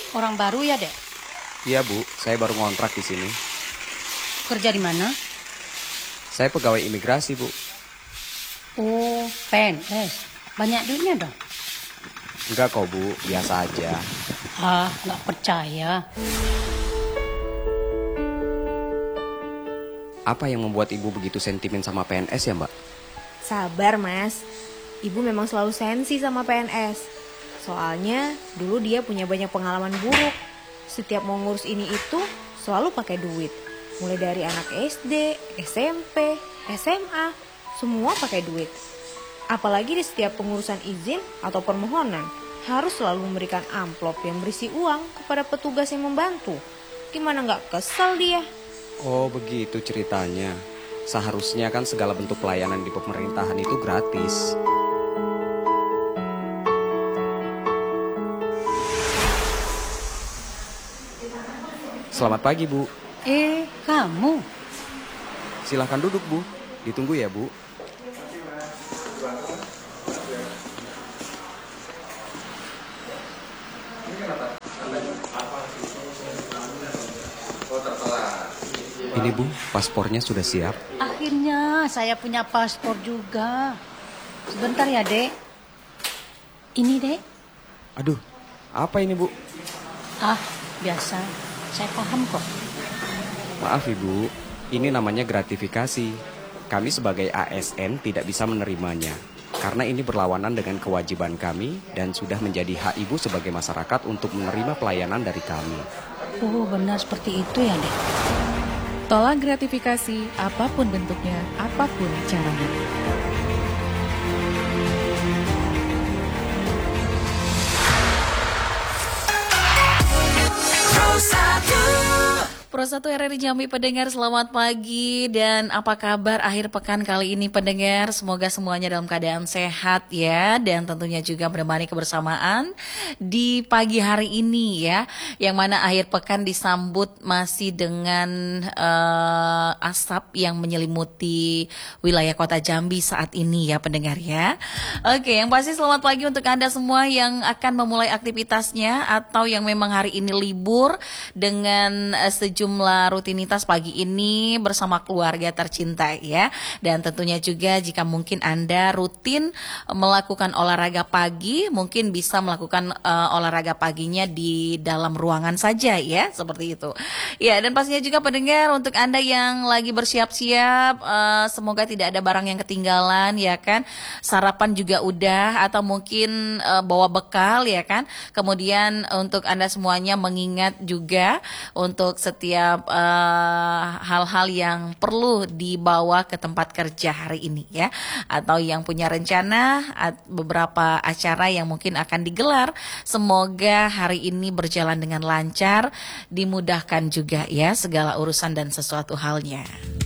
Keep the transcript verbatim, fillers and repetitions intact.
Orang baru ya, Dek? Iya, Bu. Saya baru ngontrak di sini. Kerja di mana? Saya pegawai imigrasi, Bu. Oh, P N S. Banyak duitnya dong? Enggak kok, Bu. Biasa aja. Ah, nggak percaya. Apa yang membuat Ibu begitu sentimen sama P N S ya, Mbak? Sabar, Mas. Ibu memang selalu sensi sama P N S. Soalnya dulu dia punya banyak pengalaman buruk. Setiap mau ngurus ini itu selalu pakai duit. Mulai dari anak S D, S M P, S M A, semua pakai duit. Apalagi di setiap pengurusan izin atau permohonan, harus selalu memberikan amplop yang berisi uang kepada petugas yang membantu. Gimana nggak kesel dia? Oh, begitu ceritanya. Seharusnya kan segala bentuk pelayanan di pemerintahan itu gratis. Selamat pagi, Bu. Eh, kamu? Silahkan duduk, Bu. Ditunggu ya, Bu. Ini, Bu, paspornya sudah siap. Akhirnya saya punya paspor juga. Sebentar ya, Dek. Ini, Dek. Aduh, apa ini, Bu? Ah, biasa. Saya paham kok. Maaf, Ibu. Ini namanya gratifikasi. Kami sebagai A S N tidak bisa menerimanya. Karena ini berlawanan dengan kewajiban kami dan sudah menjadi hak Ibu sebagai masyarakat untuk menerima pelayanan dari kami. Oh, benar seperti itu ya, Dek. Tolak gratifikasi apapun bentuknya, apapun caranya. Pro satu R R I Jambi pendengar, selamat pagi dan apa kabar akhir pekan kali ini pendengar? Semoga semuanya dalam keadaan sehat ya, dan tentunya juga menemani kebersamaan di pagi hari ini ya, yang mana akhir pekan disambut masih dengan uh, asap yang menyelimuti wilayah kota Jambi saat ini ya pendengar ya. Oke, yang pasti selamat pagi untuk Anda semua yang akan memulai aktivitasnya atau yang memang hari ini libur dengan uh, sejumlah jumlah rutinitas pagi ini bersama keluarga tercinta ya. Dan tentunya juga jika mungkin Anda rutin melakukan olahraga pagi, mungkin bisa melakukan uh, olahraga paginya di dalam ruangan saja ya, seperti itu. Ya, dan pastinya juga pendengar untuk Anda yang lagi bersiap-siap, uh, semoga tidak ada barang yang ketinggalan ya kan. Sarapan juga udah atau mungkin uh, bawa bekal ya kan. Kemudian untuk Anda semuanya mengingat juga untuk setiap Setiap uh, hal-hal yang perlu dibawa ke tempat kerja hari ini ya, atau yang punya rencana at- beberapa acara yang mungkin akan digelar, semoga hari ini berjalan dengan lancar, dimudahkan juga ya segala urusan dan sesuatu halnya.